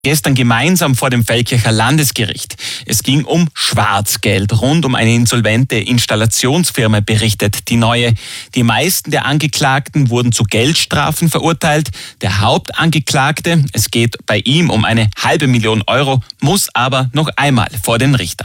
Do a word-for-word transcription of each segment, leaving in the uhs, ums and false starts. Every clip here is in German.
Gestern gemeinsam vor dem Feldkircher Landesgericht. Es ging um Schwarzgeld rund um eine insolvente Installationsfirma, berichtet die Neue. Die meisten der Angeklagten wurden zu Geldstrafen verurteilt. Der Hauptangeklagte, es geht bei ihm um eine halbe Million Euro, muss aber noch einmal vor den Richter.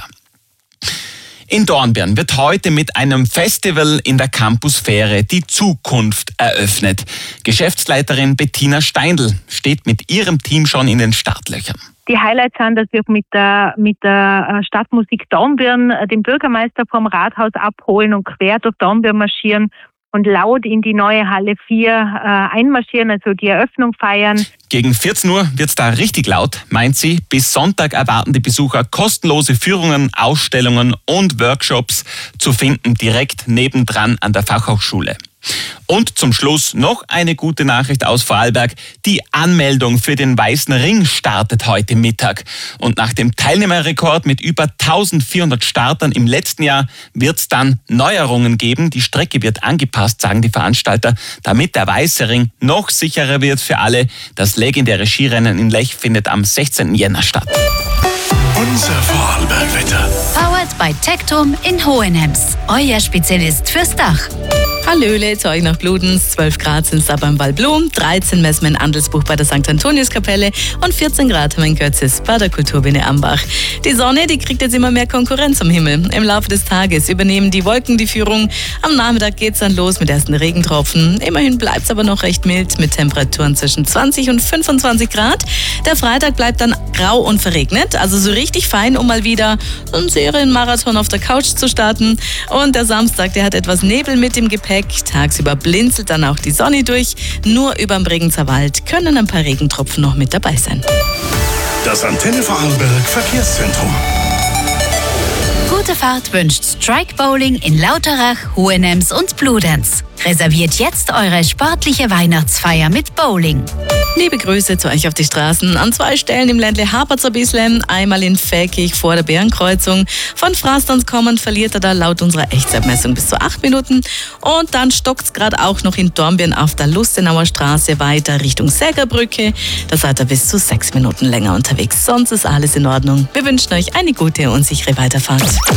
In Dornbirn wird heute mit einem Festival in der Campusfähre die Zukunft eröffnet. Geschäftsleiterin Bettina Steindl steht mit ihrem Team schon in den Startlöchern. Die Highlights sind, dass wir mit der, mit der Stadtmusik Dornbirn den Bürgermeister vom Rathaus abholen und quer durch Dornbirn marschieren und laut in die neue Halle vier äh, einmarschieren, also die Eröffnung feiern. Gegen vierzehn Uhr wird's da richtig laut, meint sie. Bis Sonntag erwarten die Besucher kostenlose Führungen, Ausstellungen und Workshops zu finden, direkt nebendran an der Fachhochschule. Und zum Schluss noch eine gute Nachricht aus Vorarlberg. Die Anmeldung für den Weißen Ring startet heute Mittag. Und nach dem Teilnehmerrekord mit über eintausendvierhundert Startern im letzten Jahr wird es dann Neuerungen geben. Die Strecke wird angepasst, sagen die Veranstalter, damit der Weiße Ring noch sicherer wird für alle. Das legendäre Skirennen in Lech findet am sechzehnten Jänner statt. Unser Vorarlberg-Wetter. Powered by Tectum in Hohenems. Euer Spezialist fürs Dach. Hallöle, zu euch nach Bludenz. zwölf Grad sind es da beim Waldblum, dreizehn messen wir in Andelsbuch bei der Sankt Antoniuskapelle und vierzehn Grad haben wir in Götzis bei der Kulturbühne Ambach. Die Sonne, die kriegt jetzt immer mehr Konkurrenz am Himmel. Im Laufe des Tages übernehmen die Wolken die Führung. Am Nachmittag geht's dann los mit ersten Regentropfen. Immerhin bleibt's aber noch recht mild mit Temperaturen zwischen zwanzig und fünfundzwanzig Grad. Der Freitag bleibt dann grau und verregnet, also so richtig fein, um mal wieder so einen Serienmarathon auf der Couch zu starten. Und der Samstag, der hat etwas Nebel mit im Gepäck. Tagsüber blinzelt dann auch die Sonne durch. Nur überm Bregenzer Wald können ein paar Regentropfen noch mit dabei sein. Das Antenne Vorarlberg Verkehrszentrum. Gute Fahrt wünscht Strike Bowling in Lauterach, Hohenems und Bludenz. Reserviert jetzt eure sportliche Weihnachtsfeier mit Bowling. Liebe Grüße zu euch auf die Straßen. An zwei Stellen im Ländle hapert's ein bisschen. Einmal in Feldkirch vor der Bärenkreuzung. Von Frasterns kommend verliert er da laut unserer Echtzeitmessung bis zu acht Minuten. Und dann stockt's gerade auch noch in Dornbirn auf der Lustenauer Straße weiter Richtung Sägerbrücke. Da seid ihr bis zu sechs Minuten länger unterwegs. Sonst ist alles in Ordnung. Wir wünschen euch eine gute und sichere Weiterfahrt.